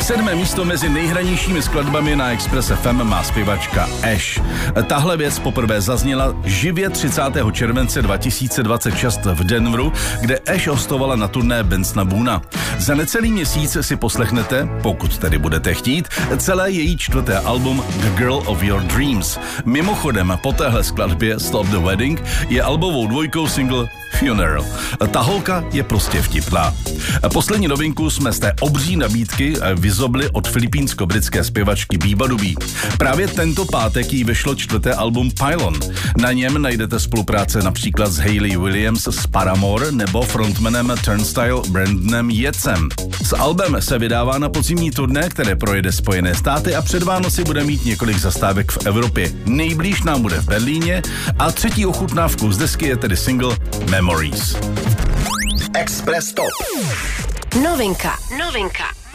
7. místo mezi nejhranějšími skladbami na Express FM má zpěvačka Ash. Tahle věc poprvé zazněla živě 30. července 2026 v Denveru, kde Ash hostovala na turné Bensona Boona. Za necelý měsíc si poslechnete, pokud tedy budete chtít, celé její 4. album The Girl of Your Dreams. Mimochodem, po téhle skladbě Stop the Wedding je albovou dvojkou single Funeral. Ta holka je prostě vtipná. Poslední novinku jsme z té obří nabídky vyzobli od filipínsko-britské zpěvačky Biba Dubí. Právě tento pátek jí vyšlo 4. album Pylon. Na něm najdete spolupráce například s Hayley Williams z Paramore nebo frontmanem Turnstile Brandonem Yetcem. S albem se vydává na podzimní turné, které projede Spojené státy a před Vánoci bude mít několik zastávek v Evropě. Nejblíž nám bude v Berlíně a třetí ochutnávkou z desky je tedy single Memories. Express Top. Novinka.